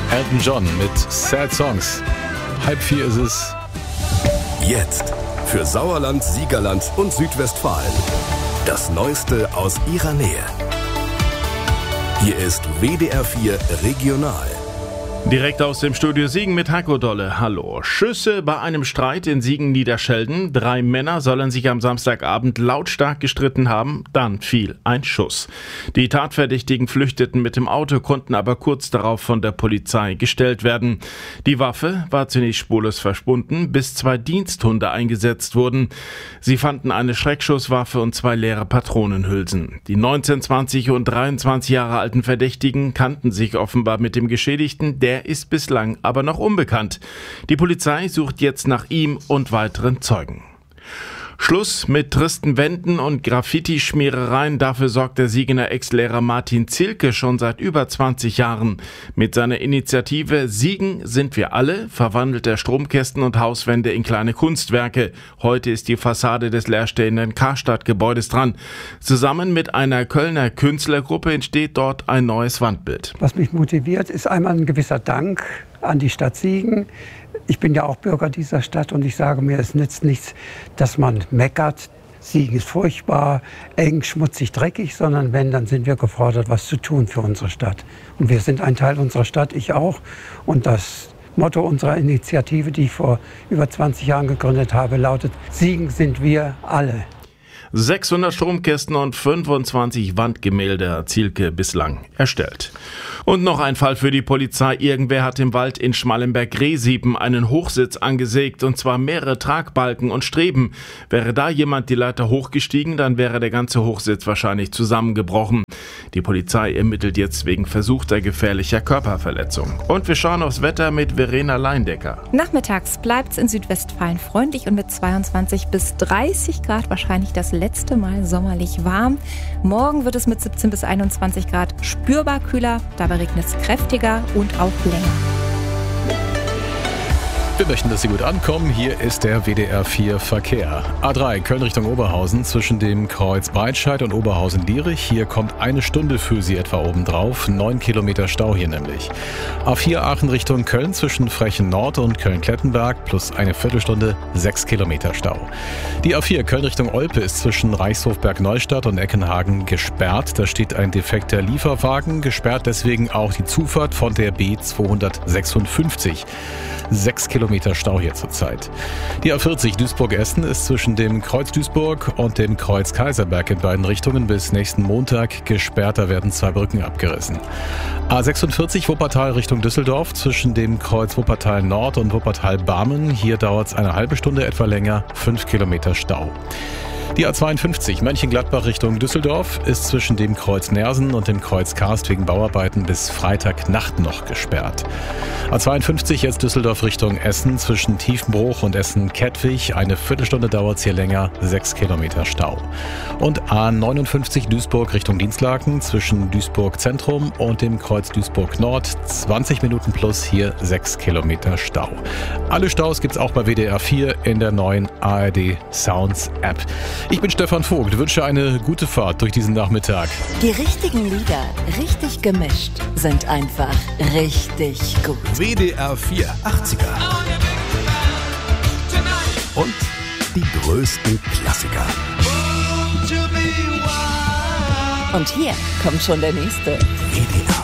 Elton John mit Sad Songs. 3:30 ist es. Jetzt für Sauerland, Siegerland und Südwestfalen. Das Neueste aus ihrer Nähe. Hier ist WDR 4 Regional. Direkt aus dem Studio Siegen mit Heiko Dolle. Hallo. Schüsse bei einem Streit in Siegen-Niederschelden. 3 Männer sollen sich am Samstagabend lautstark gestritten haben. Dann fiel ein Schuss. Die Tatverdächtigen flüchteten mit dem Auto, konnten aber kurz darauf von der Polizei gestellt werden. Die Waffe war zunächst spurlos verschwunden, bis 2 Diensthunde eingesetzt wurden. Sie fanden eine Schreckschusswaffe und 2 leere Patronenhülsen. Die 19, 20 und 23 Jahre alten Verdächtigen kannten sich offenbar mit dem Geschädigten. Der ist bislang aber noch unbekannt. Die Polizei sucht jetzt nach ihm und weiteren Zeugen. Schluss mit tristen Wänden und Graffiti-Schmierereien. Dafür sorgt der Siegener Ex-Lehrer Martin Zielke schon seit über 20 Jahren. Mit seiner Initiative Siegen sind wir alle verwandelt er Stromkästen und Hauswände in kleine Kunstwerke. Heute ist die Fassade des leerstehenden Karstadt-Gebäudes dran. Zusammen mit einer Kölner Künstlergruppe entsteht dort ein neues Wandbild. Was mich motiviert, ist einmal ein gewisser Dank an die Stadt Siegen. Ich bin ja auch Bürger dieser Stadt und ich sage mir, es nützt nichts, dass man meckert. Siegen ist furchtbar, eng, schmutzig, dreckig, sondern wenn, dann sind wir gefordert, was zu tun für unsere Stadt. Und wir sind ein Teil unserer Stadt, ich auch. Und das Motto unserer Initiative, die ich vor über 20 Jahren gegründet habe, lautet: Siegen sind wir alle. 600 Stromkästen und 25 Wandgemälde hat Zielke bislang erstellt. Und noch ein Fall für die Polizei. Irgendwer hat im Wald in Schmallenberg-Rehsieben einen Hochsitz angesägt, und zwar mehrere Tragbalken und Streben. Wäre da jemand die Leiter hochgestiegen, dann wäre der ganze Hochsitz wahrscheinlich zusammengebrochen. Die Polizei ermittelt jetzt wegen versuchter gefährlicher Körperverletzung. Und wir schauen aufs Wetter mit Verena Leindecker. Nachmittags bleibt es in Südwestfalen freundlich und mit 22 bis 30 Grad wahrscheinlich das letzte Mal sommerlich warm. Morgen wird es mit 17 bis 21 Grad spürbar kühler, dabei regnet es kräftiger und auch länger. Wir möchten, dass Sie gut ankommen. Hier ist der WDR 4 Verkehr. A3 Köln Richtung Oberhausen zwischen dem Kreuz Breitscheid und Oberhausen-Lierich. Hier kommt eine Stunde für Sie etwa obendrauf. 9 Kilometer Stau hier nämlich. A4 Aachen Richtung Köln zwischen Frechen Nord und Köln-Klettenberg plus eine Viertelstunde 6 Kilometer Stau. Die A4 Köln Richtung Olpe ist zwischen Reichshofberg-Neustadt und Eckenhagen gesperrt. Da steht ein defekter Lieferwagen. Gesperrt deswegen auch die Zufahrt von der B256. 6 Kilometer Stau hier zurzeit. Die A40 Duisburg-Essen ist zwischen dem Kreuz Duisburg und dem Kreuz Kaiserberg in beiden Richtungen bis nächsten Montag gesperrt. Da werden 2 Brücken abgerissen. A46 Wuppertal Richtung Düsseldorf zwischen dem Kreuz Wuppertal Nord und Wuppertal-Barmen. Hier dauert es eine halbe Stunde etwa länger, 5 Kilometer Stau. Die A52 Mönchengladbach Richtung Düsseldorf ist zwischen dem Kreuz Nersen und dem Kreuz Karst wegen Bauarbeiten bis Freitagnacht noch gesperrt. A52 jetzt Düsseldorf Richtung Essen zwischen Tiefenbruch und Essen-Kettwig. Eine Viertelstunde dauert es hier länger, 6 Kilometer Stau. Und A59 Duisburg Richtung Dienstlaken zwischen Duisburg Zentrum und dem Kreuz Duisburg Nord. 20 Minuten plus, hier 6 Kilometer Stau. Alle Staus gibt's auch bei WDR 4 in der neuen ARD Sounds App. Ich bin Stefan Vogt, wünsche eine gute Fahrt durch diesen Nachmittag. Die richtigen Lieder, richtig gemischt, sind einfach richtig gut. WDR 4 80er. Und die größten Klassiker. Und hier kommt schon der nächste. WDR